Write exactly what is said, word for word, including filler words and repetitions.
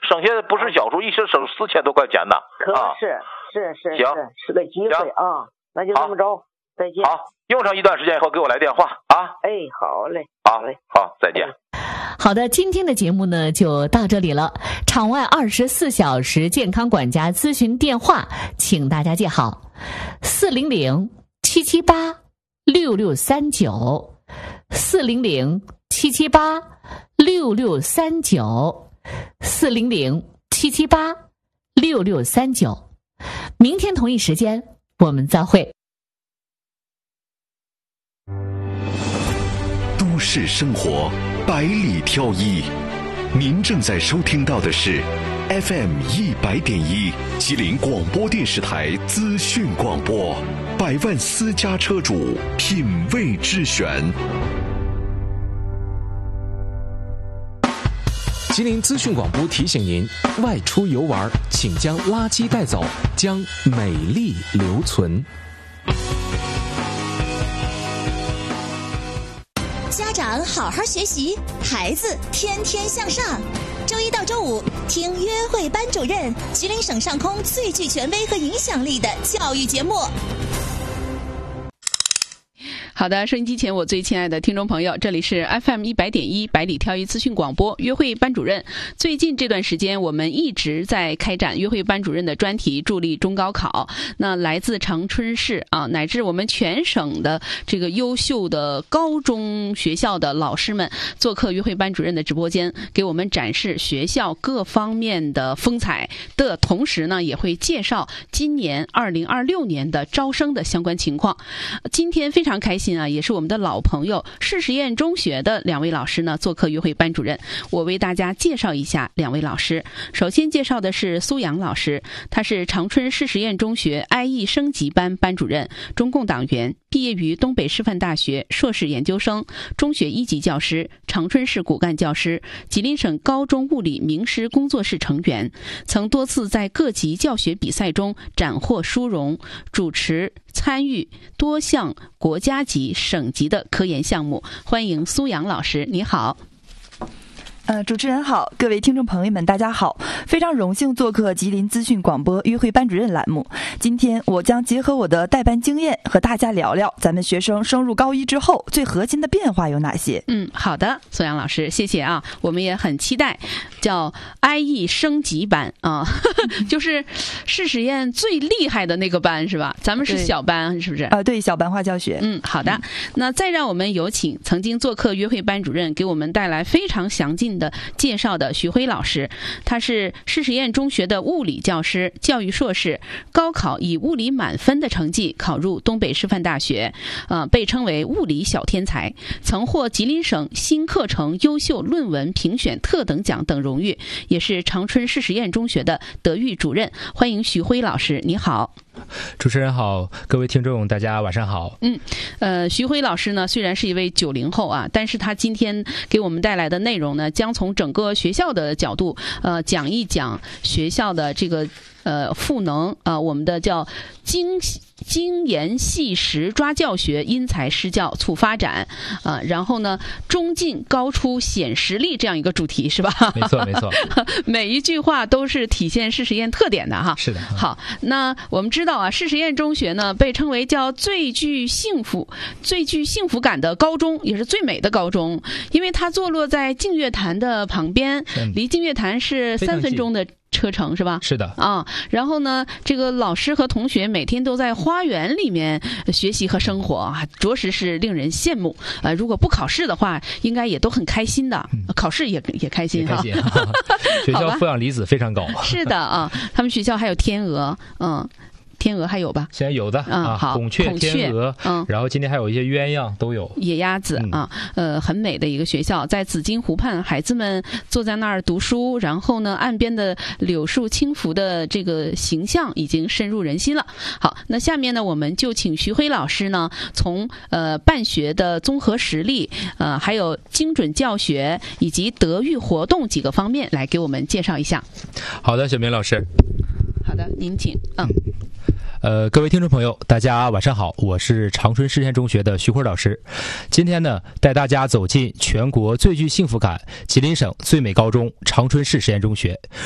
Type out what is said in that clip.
省下不是小数，一省省四千多块钱呢。 可是是是行， 是个机会啊，那就这么着，再见。 好，用上一段时间以后给我来电话啊。 哎，好嘞， 好嘞，好，再见。 好的，今天的节目呢就到这里了。场外二十四小时健康管家咨询电话，请大家记好：四零零七七八六六三九，四零零七七八六六三九，四零零七七八六六三九。明天同一时间我们再会。 都市生活百里挑一，您正在收听到的是 F M 一百点一吉林广播电视台资讯广播，百万私家车主品味之选。 吉林资讯广播提醒您：外出游玩，请将垃圾带走，将美丽留存。 家长好好学习，孩子天天向上。周一到周五听约会班主任，吉林省上空最具权威和影响力的教育节目。 好的，收音机前我最亲爱的听众朋友，这里是 F M 一百点一百里挑一资讯广播约会班主任。最近这段时间我们一直在开展约会班主任的专题，助力中高考。那来自长春市啊，乃至我们全省的这个优秀的高中学校的老师们做客约会班主任的直播间，给我们展示学校各方面的风采的同时呢，也会介绍今年二零二六年的招生的相关情况。今天非常开心啊，也是我们的老朋友市实验中学的两位老师呢做客约会班主任。我为大家介绍一下两位老师。首先介绍的是苏阳老师，他是长春市实验中学 I E 升级班班主任，中共党员，毕业于东北师范大学硕士研究生，中学一级教师，长春市骨干教师，吉林省高中物理名师工作室成员，曾多次在各级教学比赛中斩获殊荣，主持参与多项国家级、省级的科研项目。欢迎苏阳老师，你好。 呃，主持人好，各位听众朋友们，大家好！非常荣幸做客吉林资讯广播约会班主任栏目。今天我将结合我的代班经验，和大家聊聊咱们学生升入高一之后最核心的变化有哪些。 嗯，好的，苏阳老师，谢谢啊，我们也很期待，叫 I E 升级班啊，就是市实验最厉害的那个班是吧？咱们是小班，是不是？ 啊、呃，对，小班化教学。 嗯，好的。那再让我们有请曾经做客约会班主任，给我们带来非常详尽的介绍的徐辉老师，他是市实验中学的物理教师，教育硕士，高考以物理满分的成绩考入东北师范大学，呃，被称为物理小天才，曾获吉林省新课程优秀论文评选特等奖等荣誉，也是长春市实验中学的德育主任。欢迎徐辉老师，你好。 主持人好，各位听众大家晚上好。 嗯，呃，徐辉老师呢虽然是一位九零后啊，但是他今天给我们带来的内容呢，将从整个学校的角度，呃，讲一讲学校的这个呃赋能啊、呃，我们的叫精精研细实抓教学，因材施教促发展啊、呃，然后呢，中进高出显实力这样一个主题是吧？ 没错没错， 每一句话都是体现市实验特点的哈。 是的。 好，那我们知道啊，市实验中学呢被称为叫最具幸福、最具幸福感的高中，也是最美的高中，因为它坐落在净月潭的旁边，嗯、离净月潭是三分钟的车程是吧？ 是的啊，然后呢，这个老师和同学每天都在花园里面学习和生活啊，着实是令人羡慕。呃，如果不考试的话，应该也都很开心的。嗯、考试也也开心哈。 也开心哈学校抚养离子非常高。 是的啊，他们学校还有天鹅，嗯。天鹅还有吧？ 现在有的、 嗯、 啊， 好， 孔雀、天鹅， 嗯， 然后今天还有一些鸳鸯都有， 野鸭子、嗯、啊，呃，很美的一个学校，在紫金湖畔，孩子们坐在那儿读书，然后呢，岸边的柳树轻拂的这个形象已经深入人心了。好，那下面呢，我们就请徐辉老师呢，从呃办学的综合实力，呃，还有精准教学以及德育活动几个方面来给我们介绍一下。 好的，小明老师。 好的，您请。嗯。 呃，各位听众朋友，大家晚上好，我是长春市实验中学的徐辉老师。今天呢，带大家走进全国最具幸福感、吉林省最美高中长春市实验中学，